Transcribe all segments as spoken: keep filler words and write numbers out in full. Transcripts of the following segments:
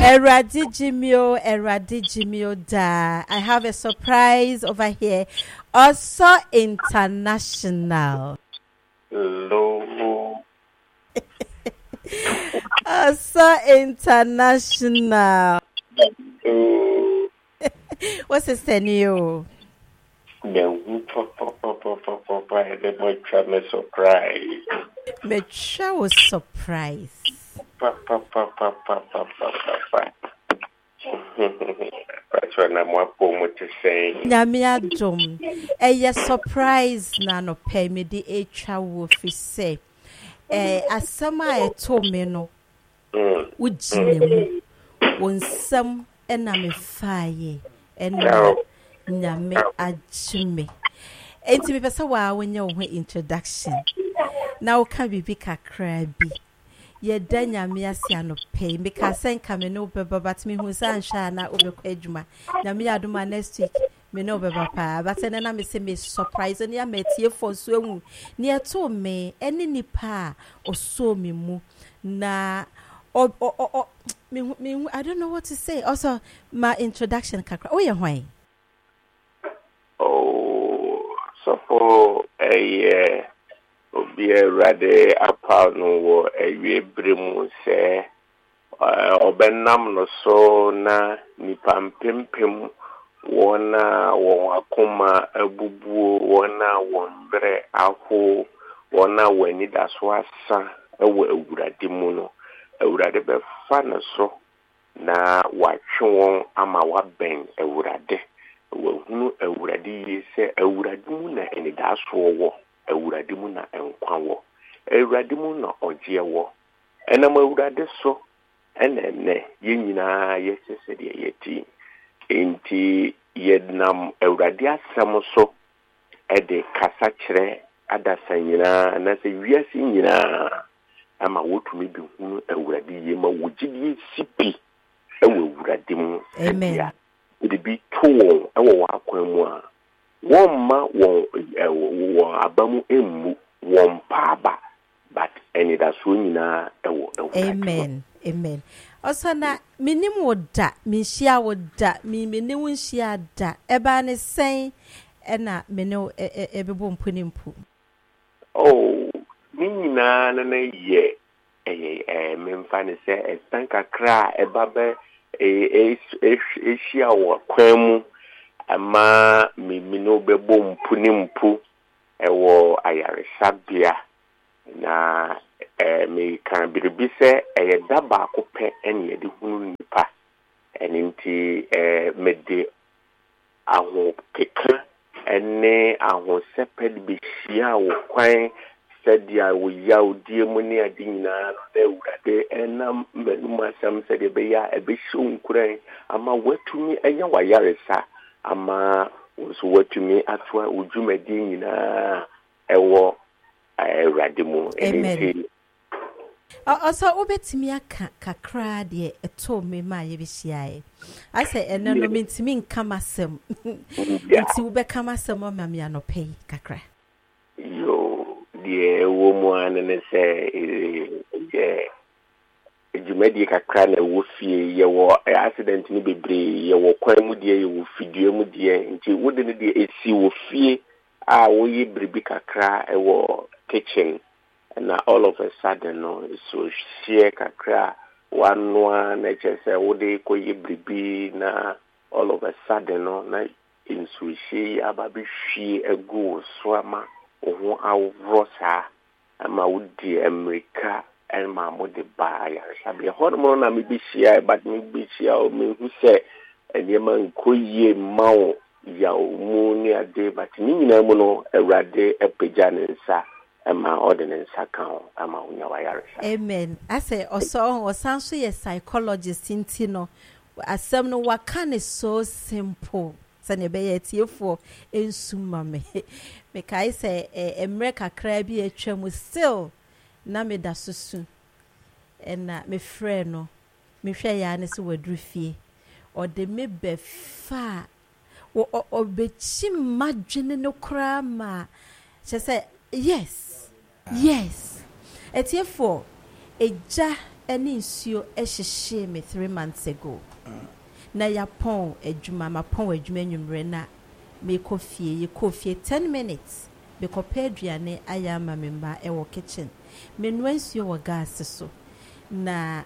Eradi Jimio, Eradi Jimio da. I have a surprise over here. Also international. Hello. Also international. Hello. What's the scenario? The papa papa papa papa the boy me surprise. Me was surprise. Papa papa papa papa papa. That's what I'm going to say. Nyamia dum. A surprise na no pay me the echa wo fi say. Eh asama e to me no. Ujine mu. Wonsam ena me faye. Ena nyame agime. Enti me pesa wa wanya wo introduction. Na wo kan bibi kakra bi. Ye da nyame ase anope because sen ka me no beba but me hu san sha na obekwa adwuma nyame aduma next week me no beba pa but then na me say me surprise ni ametie for so ehu ni eto me eni nipa oso me mu na o o o me me I don't know what to say. Also my introduction kakra. Oh ye hwan? Oh, so for a obi erade apa no wo ewie bremu se obenam no so na nipa mpempem wona won akoma abubuo wona won bre aho wona wani daso asa ewo awurade mu no awurade be fa na so na watwe won ama waben awurade wo hunu awurade yi se awurade mu na eni daso wo awurade mu na enkwa wo awurade mu na ogye wo enam awurade so enenne yenyina yesese de yeti enti yednam awurade asem so ede kasa kire adasanyina na se wiase nyina ama wotumi bi hunu awurade yema wogidi sipi ewo awurade mu amen ede bi to won ewo akwan mu a won ma won won abamu emu won paaba but any da so nyina ewo amen amen also na minim woda mi hia woda mi minim hia da eba ne sen ena mene ebebo mpunimpu oh mi nyina na na ye eh eh memfa ne se estanka kra eba be eh eh hia wo kwan mu ama mi mi no bebo mpunimpu ewo ayaresabia na eh mi kan biribi se eye daba akopɛ ene yedi hunu nipa eninti eh mede aho keka ene aho seped bi hia wo kwan sadia wo ya odie mu ne ade nyina na urade enam menum asam sede be ya ebe hwu nkuran ama watumi enya wayaresa ama so watumi atwa ujumadi nyina ewo awurade mu enti also obetimi aka kakra de eto me ma ye bihia I say eno no mentimi nkamasem enti wo be kamasem ma me anope kakra yo de wo mu anene se ye ejumadi kakra na wo fie ye wo accident ni bebre ye wo kwan mu de ye wo fidue mu de enti wo de ne de esi wo fie a wo ye bribi kakra e wo kitchen na all of a sudden no so share kakra one one na chese wo de ko ye bribi na all of a sudden no na insu share ababi hwie egu so ama wo awro sa ama wo di America and my mother by Sabi hormone na me be share but me be share o me who say and ye man ko ye ma o ya o mu ni ade but ni nyina mu no awurade epagya ne nsa ama ordinance account ama unya wayaresa amen I say also osanso ye psychologist inti no asem no waka ne so simple sane be ye tiefo ensuma me me kai say emre kakra bi atwa mu still na me da susu ena me frɛ no me hwɛ ya ne se wadru fie o de me be fa o o bechi madwene no kra ma she say yes yes etiefo eja any nsuo ehye me three months ago. Na ya pon adwuma ma pon adwuma nwumre na me kofie ye kofie ten minutes be kopa aduane aya ma me mba e wo kitchen me no nsuo wo gas so na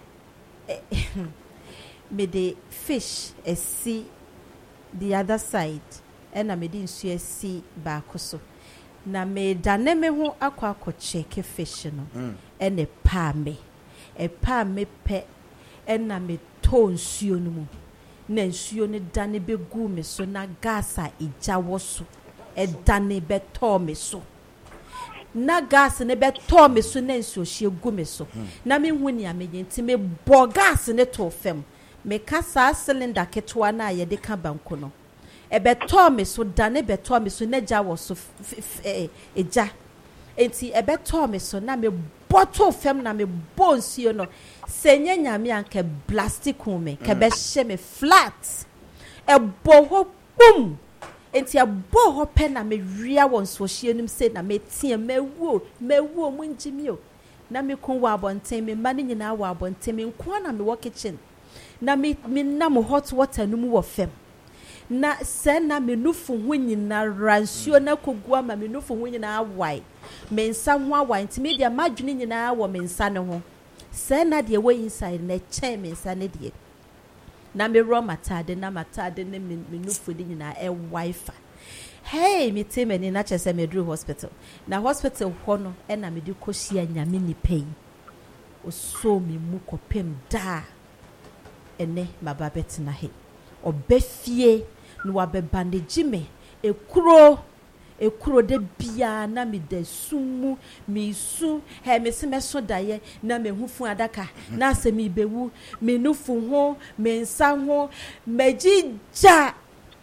me the fish e see the other side and na me di nsuo e see ba so na me dane me ho akwa akọ check fish no mm. and e pa me e pa me pe and na me to nsuo no mu na nsuo ne dane be gu me so na gas a ija wo so e dane be to me so na gas ne be to me so na nsuo hye gu me so mm. na me hu ni amenye nti me bo gas ne to fam me kasa cylinder ketwa na ye de ka banko no e be to me so dane be to me so na ja wo so eja enti e be to me so na me bottle fam na me bonsuo no senye nyame anke plastic me ke be hye me flat e bo ho boom enti e bo ho pe na me wia won so hye nim se na me tie mewu mewu mu njimi o na me kon wa abonten me mane nyina wa abonten me nko na me wo kitchen na me me na mo hot water no mu wo fam na se na me nufu ho nyina ransuo na kogua ma me nufu ho nyina awai me nsa ho awai nti me dia madwene nyina wo me nsa ne ho se na de we inside na che me nsa ne de na me ro matade na matade ne me nufu de nyina e wifi hey me te me ni na che se me dru hospital na hospital ho no e na me di kosia nyame ni pay o so me mu kopem da ene mababet na he obefie no wabebandage me ekuro ekuro de bia na me da sumu me su he me se me so daye na me hufu adaka na se me bewu me nufu ho me nsa ho magija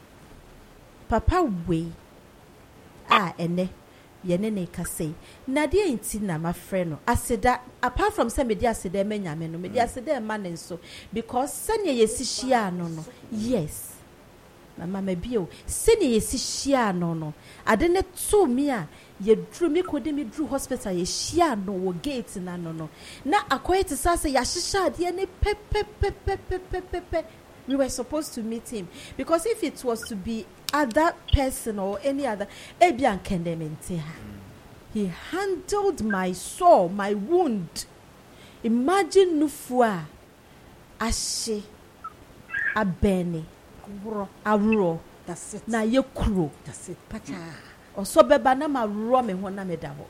papa we ah ene ye ne ne kase na de enti na ma frɛ no aseda apart from say me de aseda me nyame no me de aseda ma ne nso because sene ye sihia no no yes mama me bio sene ye sihia no no ade ne to me a ye dru me kodi me dru hospital ye hia no wo gate na no no na akoye te sa say ya hihia ade ne pe pe pe pe pe pe pe we were supposed to meet him because if it was to be other person or any other ebian kendementi ha he handled my sore my wound imagine nufua ashe abeni wro awro that's it na ye kuro that's it pacha oso beba na ma ro me ho na me da ho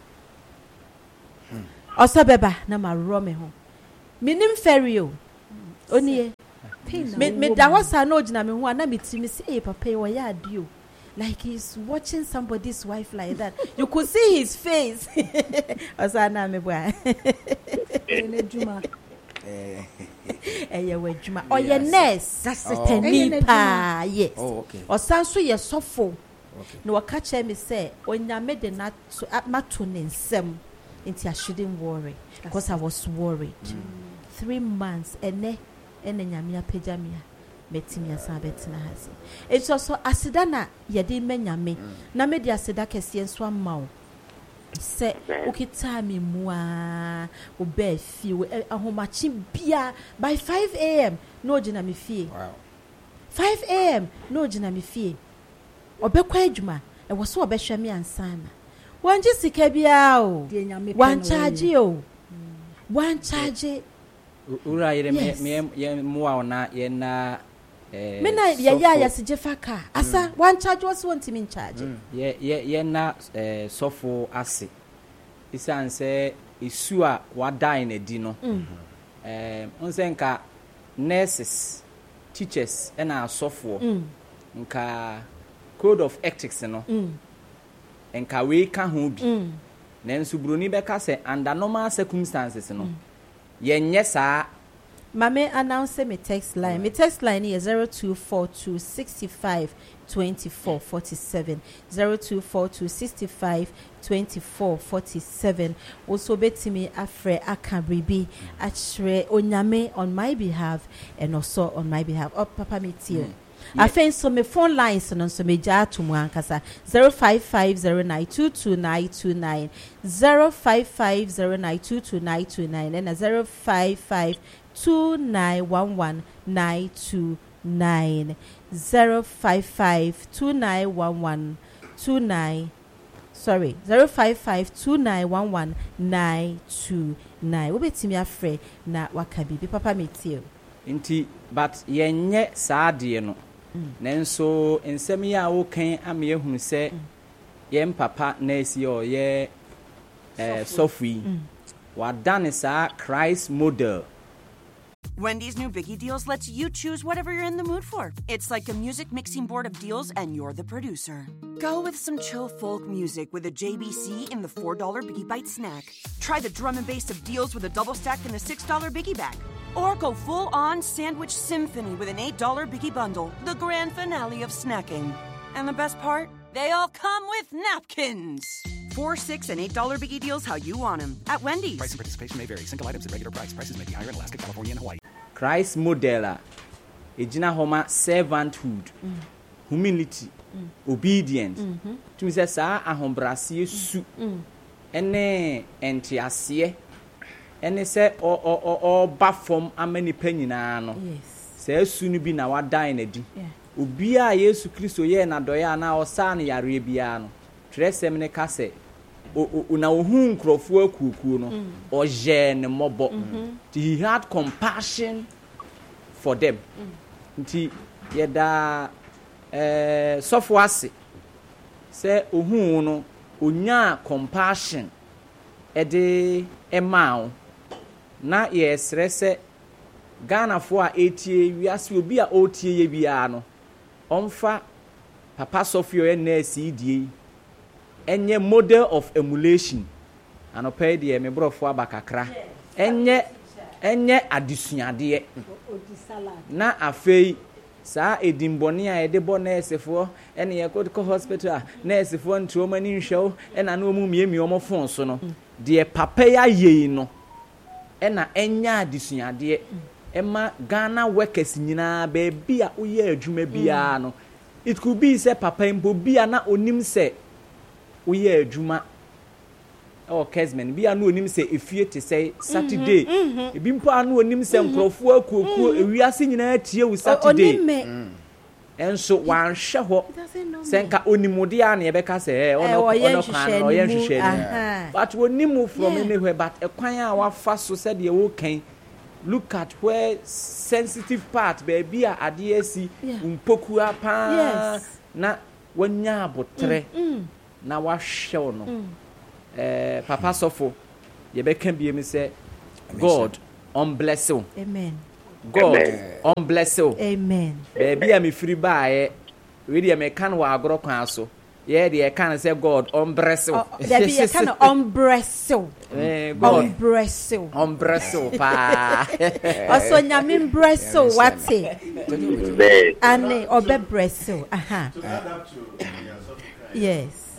oso beba na ma ro me ho minim ferio oni me me da wasa na ogina me ho na me timi say eh papa e wo ya adio like he's watching somebody's wife like that you could see his face osana me bua ene juma eh eh ye wa juma o ye nurse that's it nipa yes oh okay osan so ye sofo okay no waka che me say onyame de na mato ne nsem nti I shouldn't worry because I was worried mm. three months ene ene nyame apejamia betimi asabetina hase it's also asida na yede menyame mm. na me de asida kese nso amawo se ukita mi mua obe fi ahomachi bia by five a m no gina me fie wow five a m no gina me fie obekwa adwuma e wo so obehwe me ansana wanje sika bia o wan charge o wan charge ura yere me me mua ona ye na eh me na ya ya ya se jefaka asa one charge was want him in charge ye ye ye na eh sofo ase isan se isu a wada na di no eh onse nka nurses teachers na sofo nka code of ethics no nka we ka ho bi na nsu broni be ka se under normal circumstances no ye nye saa Mame announce me text line. Me text line is zero two four two six five two four four seven. zero two four two six five two four four seven. Also beti me afre akabribi achre onyame on my behalf and also on my behalf. Oh Papa me tie. I think so me phone lines no so me ja to mu ankasa zero five five zero nine two two nine two nine zero five five zero nine two two nine two nine and zero five five two nine one one nine two nine zero five five two nine one one two nine sorry zero five five two nine one one nine two nine. We betimi afre na waka bibi papa metio nti but yenye saade no nanso ensem ya wo kan am ye hunu se yem papa na esi o ye eh sofui wa dane sa Christ model. Wendy's new Biggie Deals lets you choose whatever you're in the mood for. It's like a music mixing board of deals, and you're the producer. Go with some chill folk music with a J B C in the four dollar Biggie Bite snack. Try the drum and bass of deals with a double stack in the six dollar Biggie bag. Or go full-on sandwich symphony with an eight dollar Biggie bundle, the grand finale of snacking. And the best part? They all come with napkins. Four, six, and eight dollar Biggie Deals how you want them at Wendy's. Price and participation may vary. Single items at regular price. Prices may be higher in Alaska, California, and Hawaii. Christ model ejina homa servanthood, mm. humility, mm. obedience. Mm-hmm. To me say sa ahombrase su ene entiase ene se o o o ba form amani panyina no. Yes. Say su no bi na wadan na di. Obi a Yesu Kristo ye na doya na osa na yare bia no. Tresem ne kase o na ohun krofo akuku no o je ne mobo. He had compassion for them. Nti yeda eh sofo ase se ohun no onya compassion e de emao na yesre se Ghana fo a etie wiase obi a otie ye bia no omfa papa sofo ye na sidie enye model of emulation anopai de me brofo abakakra enye enye adesuade na afei saa edimboni a ede bo nursefo ene ye ko hospital a nursefo ntroma ni nhwew ena na omu miemi omo fon so no de papa ya yei no ena enya adesuade ema Ghana workers nyina ba bia oye adwuma bia no it could be say papa mbo bia na onim se oye adwuma o kesmen bia na onim se efie te say Saturday ebi mpo anu onim se nkrofo akuokuo ewiase nyina tie wu Saturday enso wan hwe ho senka onimode a na ye beka se ono ono kan o ye hwehwe but onim from anywhere but ekwan a wafa so se de wo kan. Look at where sensitive part baby a ade asi umpoku apa na wanya abotre na wahwe no eh papa sofo ye be kan biem say God on bless you. Amen. God on bless you. Amen. Baby a me free buy we dey me kan wa agro kwan so yeah dey kan say God on bless you. There be kan on bless you. Eh God on bless you. On bless you pa. Also nyame bless you what ane obe bless you. Aha. To add up to yes.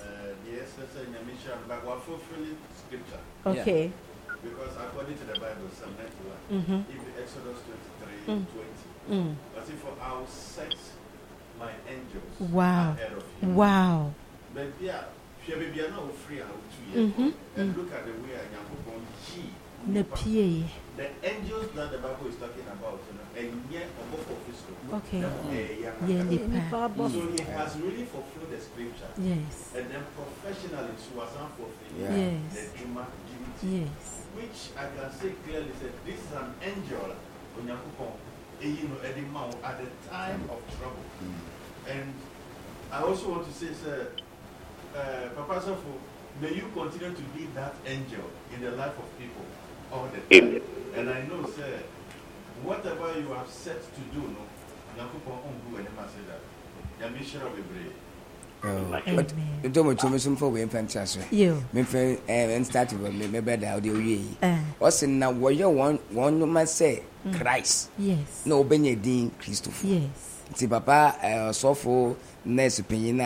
Okay. Because according to the Bible, Psalm ninety-one, mm-hmm. if Exodus twenty-three, mm. twenty, mm. but if for I will set my angels wow. ahead of you. Wow. But yeah, she may be now free out two years. Mm-hmm. And mm. look at the way I am going to the angels that the Bible is talking about, you know, and yet a book of history. Okay. Uh, yeah, yeah, so he has really fulfilled the scripture. Yes. And then professionally, she was not fulfilling yeah. yes. the Juma duty. Yes. Which I can say clearly said this is an angel at the time of trouble. Mm. And I also want to say, sir, uh, Papa Safo, may you continue to be that angel in the life of people all the time. And I know, sir, whatever you have set to do, no, Nakupon Umbu and Maseda, your mission will be brave. Oh, but you don't want to miss him for way fantastic. You, my friend, and started with me, better audio. What's in now? What you want, one must say, Christ. Yes. No, Benny Dean Christopher. Yes. See, Papa, uh, so for nurse opinion,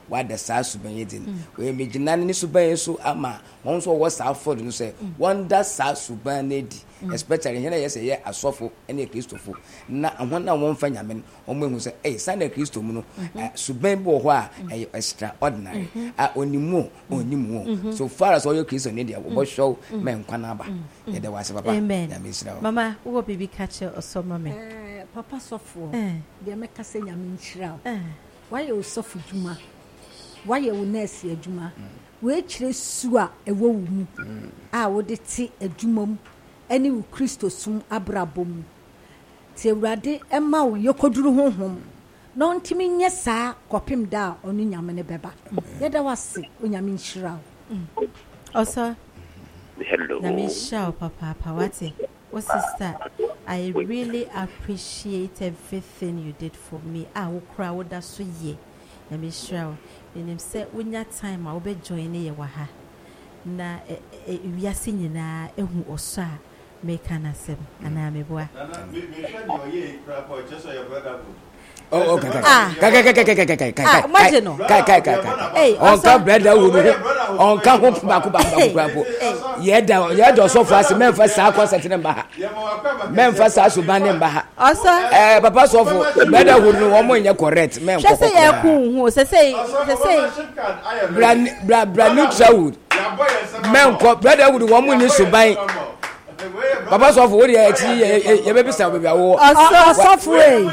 wa da sa suban yedin we me gina ne suban so ama won so wo sa afford no say wonder sa suban na di especially here yes ye asofo ene Kristofo na ahona won fa nyame omo ehu say eh sa na Kristo mu no suban bi wo ho a extraordinary a onimu onimu so far as all your Kristo ne dia wo show men kwana ba ye de wase papa nyame sira mama wo bibi catch oso mama eh papa sofo de me ka se nyame nchira eh why you sofo juma why you nurse adwuma we kire su a ewo wu mu a wo de ti adwuma mu eni wo Kristo sum abrabom ti Awurade ema wo yekoduru honhom no ntimi nye saa kopim da onu nyame ne beba ye da wase onyame nhyira oso hello na me show papa pawate oh sister I really appreciate everything you did for me ah wo kra wo da so ye na me show benim say wonya time a wo be join ye wa ha na wiase nyina ehu oso a me kana sem ana me boa me me share your ye kra for just your brother. Oh, okay, okay. Ah, kai kai kai kai kai kai kai. Ah, imagine no. Kai kai kai kai. Hey, on ka brother wo no. On ka ho ba ku ba ku ba ku. Ye da, ye da so fa se men fa sa concert ne ba ha. Men fa sa so ban ne ba ha. Also, eh papa so for brother wo no wo mo nya correct men ko. Say ye ku hu, say say say. Bra bra bra neutral. Men ko brother wo wo mo ni so ban. Papa so for wo ye ti ye be bisa be wo. Also for we.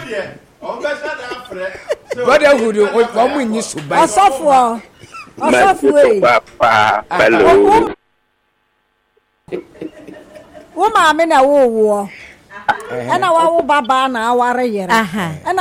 Brotherhood, what we need to buy. Asafo. Asafo. Papa, hello. Wo ma me na wo wo. Ana wa wo baba na aware yere. Aha.